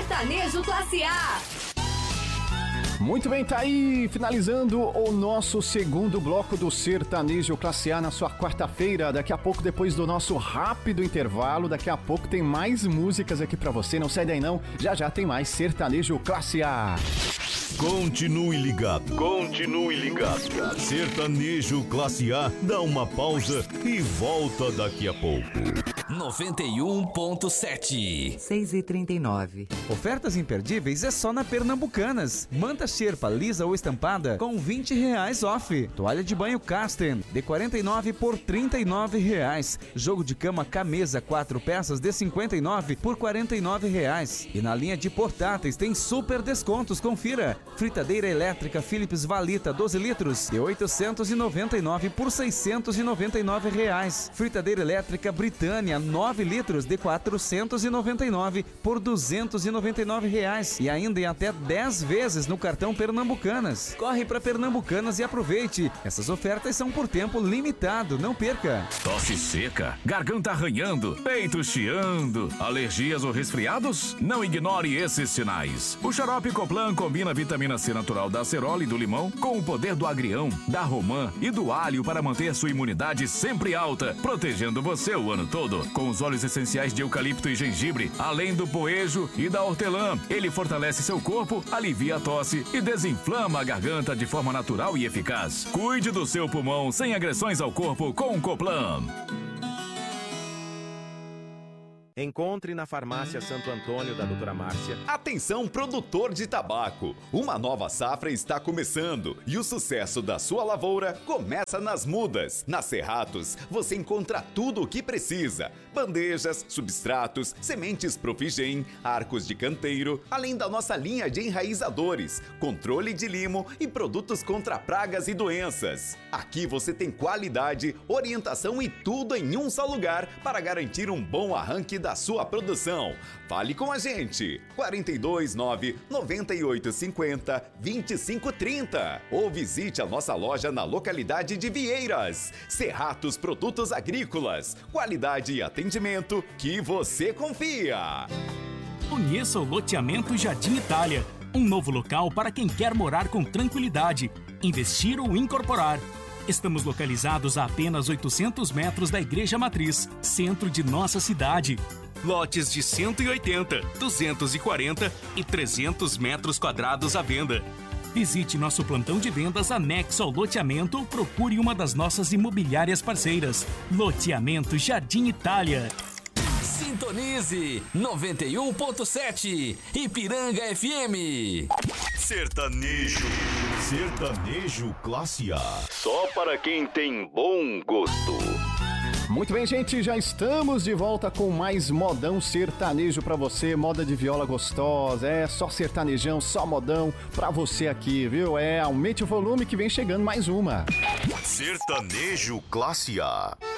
Sertanejo Classe A. Muito bem, tá aí finalizando o nosso segundo bloco do Sertanejo Classe A na sua quarta-feira. Daqui a pouco, depois do nosso rápido intervalo, daqui a pouco tem mais músicas aqui pra você. Não sai daí não, já tem mais Sertanejo Classe A. Continue ligado. Continue ligado. Sertanejo Classe A dá uma pausa e volta daqui a pouco. 91.7 6h39. Ofertas imperdíveis é só na Pernambucanas. Manta Sherpa lisa ou estampada com R$20 off. Toalha de banho Casten de R$49 por R$39. Jogo de cama Camesa 4 peças de R$59 por R$49. E na linha de portáteis tem super descontos, confira. Fritadeira elétrica Philips Valita 12 litros de R$899 por R$699. Fritadeira elétrica Britânia 9 litros de R$499 por R$299. E ainda em até 10 vezes no cartão Pernambucanas. Corre para Pernambucanas e aproveite. Essas ofertas são por tempo limitado, não perca. Tosse seca, garganta arranhando, peito chiando, alergias ou resfriados? Não ignore esses sinais. O xarope Coplan combina a vitamina C natural da acerola e do limão com o poder do agrião, da romã e do alho para manter sua imunidade sempre alta, protegendo você o ano todo. Com os óleos essenciais de eucalipto e gengibre, além do poejo e da hortelã, ele fortalece seu corpo, alivia a tosse e desinflama a garganta de forma natural e eficaz. Cuide do seu pulmão sem agressões ao corpo com o Coplan. Encontre na farmácia Santo Antônio da Doutora Márcia. Atenção, produtor de tabaco! Uma nova safra está começando e o sucesso da sua lavoura começa nas mudas. Na Cerratos, você encontra tudo o que precisa: bandejas, substratos, sementes Profigem, arcos de canteiro, além da nossa linha de enraizadores, controle de limo e produtos contra pragas e doenças. Aqui você tem qualidade, orientação e tudo em um só lugar para garantir um bom arranque da sua produção. Fale com a gente, 429-9850-2530 ou visite a nossa loja na localidade de Vieiras. Cerratos Produtos Agrícolas, qualidade e atendimento que você confia. Conheça o loteamento Jardim Itália, um novo local para quem quer morar com tranquilidade, investir ou incorporar. Estamos localizados a apenas 800 metros da Igreja Matriz, centro de nossa cidade. Lotes de 180, 240 e 300 metros quadrados à venda. Visite nosso plantão de vendas anexo ao loteamento ou procure uma das nossas imobiliárias parceiras. Loteamento Jardim Itália. Sintonize 91.7 Ipiranga FM. Sertanejo Classe A. Só para quem tem bom gosto. Muito bem, gente, já estamos de volta com mais modão sertanejo pra você, moda de viola gostosa, só sertanejão, só modão pra você aqui, viu? Aumente o volume que vem chegando mais uma. Sertanejo Classe A.